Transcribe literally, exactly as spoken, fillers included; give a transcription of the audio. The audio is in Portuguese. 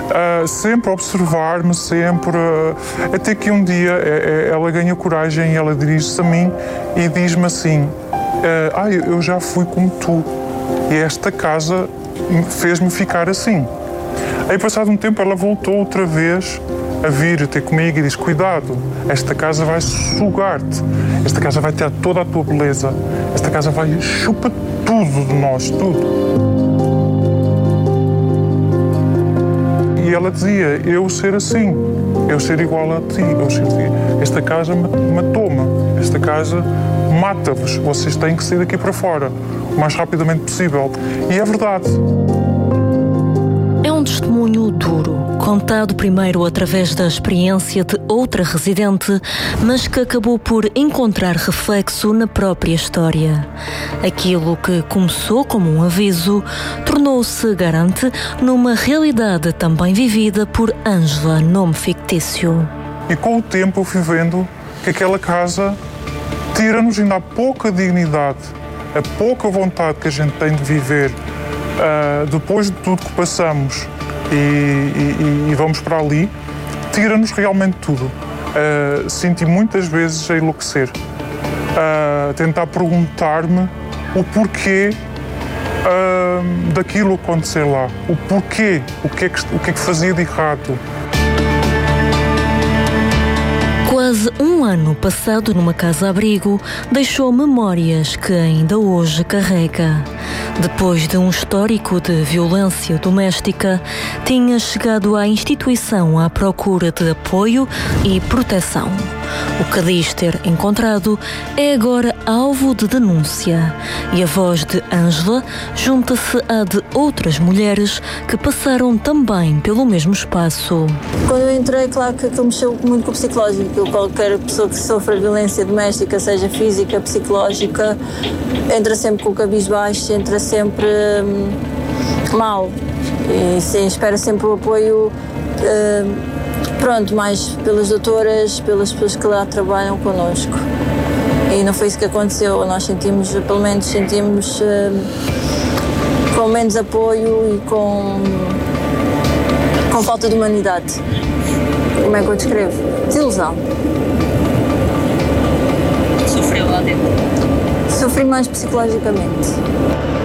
uh, sempre a observar-me, sempre, uh, até que um dia uh, ela ganha coragem e ela dirige-se a mim e diz-me assim, uh, ah, eu já fui como tu e esta casa fez-me ficar assim. Aí, passado um tempo, ela voltou outra vez a vir ter comigo e diz, cuidado, esta casa vai sugar-te, esta casa vai ter toda a tua beleza, esta casa vai chupar tudo de nós, tudo. E ela dizia, eu ser assim, eu ser igual a ti, eu ser assim. Esta casa matou-me, esta casa mata-vos, vocês têm que sair daqui para fora, o mais rapidamente possível. E é verdade. É um testemunho duro, contado primeiro através da experiência de outra residente, mas que acabou por encontrar reflexo na própria história. Aquilo que começou como um aviso tornou-se, garante, numa realidade também vivida por Ângela, nome fictício. E com o tempo eu fui vendo que aquela casa tira-nos ainda a pouca dignidade, a pouca vontade que a gente tem de viver. Uh, depois de tudo que passamos e, e, e vamos para ali, tira-nos realmente tudo. Uh, senti muitas vezes a enlouquecer, uh, tentar perguntar-me o porquê uh, daquilo acontecer lá, o porquê, o que é que, o que é que fazia de errado. Quase um ano passado numa casa-abrigo deixou memórias que ainda hoje carrega. Depois de um histórico de violência doméstica, tinha chegado à instituição à procura de apoio e proteção. O que diz ter encontrado é agora alvo de denúncia e a voz de Ângela junta-se à de outras mulheres que passaram também pelo mesmo espaço. Quando eu entrei, claro que aquilo mexeu muito com o psicológico. Qualquer pessoa que sofra violência doméstica, seja física, psicológica, entra sempre com o cabisbaixo, entra sempre hum, mal e sim, espera sempre o apoio hum, pronto, mais pelas doutoras, pelas pessoas que lá trabalham connosco. E não foi isso que aconteceu. Nós sentimos, pelo menos sentimos hum, com menos apoio e com, com falta de humanidade. Como é que eu descrevo? Desilusão. Sofreu lá dentro? Sofri mais psicologicamente.